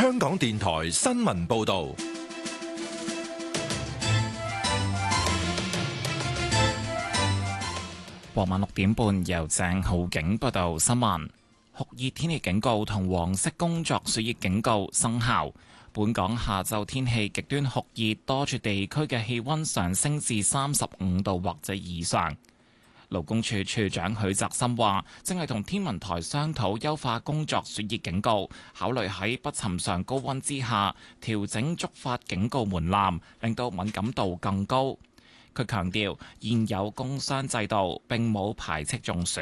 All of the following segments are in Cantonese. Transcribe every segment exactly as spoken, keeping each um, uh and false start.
香港電台新聞報道。 傍晚六點半，由鄭浩景報道新聞。酷熱天氣警告同黃色工作暑熱警告生效。本港下晝天氣極端酷熱，多處地區嘅氣溫上升至三十五度或者以上。勞工處處長許澤森話，正係同天文台商討優化工作暑熱警告，考慮喺不尋常高溫之下調整觸發警告門檻，令到敏感度更高。佢強調，現有工傷制度並冇排斥中暑。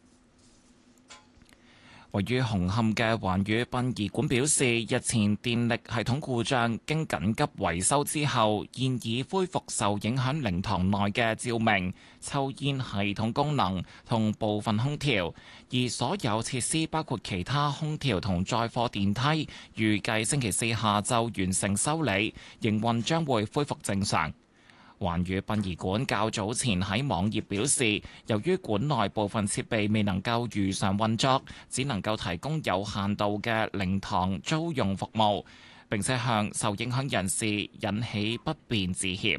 位於紅磡嘅環宇殯儀館表示，日前電力系統故障，經緊急維修之後，現已恢復受影響靈堂內嘅照明、抽煙系統功能同部分空調，而所有設施包括其他空調同載貨電梯，預計星期四下晝完成修理，營運將會恢復正常。環宇殯儀館較早前喺網頁表示，由於館內部分設備未能夠如常運作，只能夠提供有限度嘅靈堂租用服務，並且向受影響人士引起不便致歉。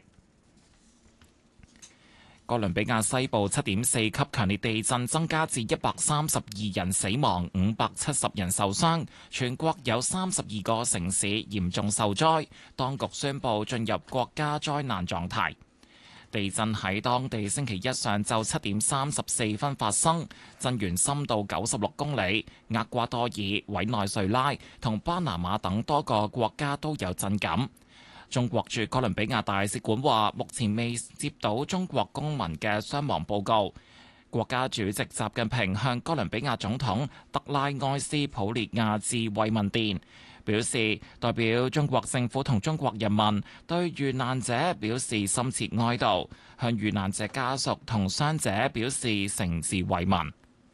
哥倫比亞西部七點四級強烈地震增加至一百三十二人死亡，五百七十人受傷，全國有三十二個城市嚴重受災，當局宣布進入國家災難狀態。地震喺當地星期一上晝七點三十四分發生，震源深度九十六公里，厄瓜多爾、委內瑞拉同巴拿馬等多個國家都有震感。中國駐哥倫比亞大使館話，目前未接到中國公民嘅傷亡報告。國家主席習近平向哥倫比亞總統德拉埃斯普列亞致慰問電，表示代表中國政府同中國人民對遇難者表示深切哀悼，向遇難者家屬同傷者表示誠摯慰問。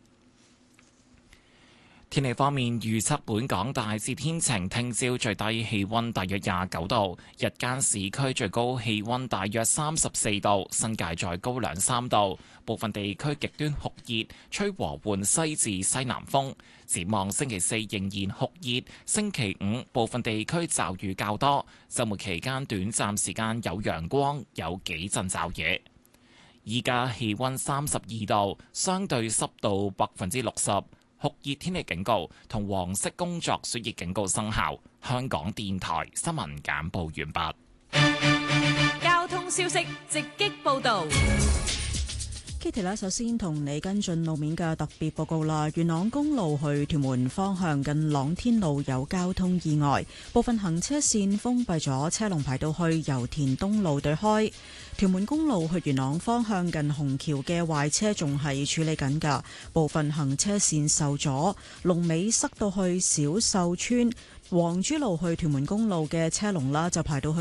天氣方面，預測本港大致天晴，聽朝最低氣溫大約廿九度，日間市區最高氣溫大約三十四度，新界再高兩三度。部分地區極端酷熱，吹和緩西至西南風。展望星期四仍然酷熱，星期五部分地區驟雨較多，週末期間短暫時間有陽光，有幾陣驟雨。依家氣溫三十二度，相對濕度百分之六十。酷熱天氣警告同黃色工作暑熱警告生效。香港電台新聞簡報完畢。交通消息直擊報道。 Kitty 咧，首先同你跟進路面嘅特別報告啦。元朗公路去屯門方向近朗天路有交通意外，部分行車線封閉咗，車龍排到去油田東路對開。屯門公路去元朗方向近紅橋嘅壞車仲係處理緊㗎，部分行車線受阻，龍尾塞到去小秀村。黃珠路去屯門公路嘅車龍啦，就排到去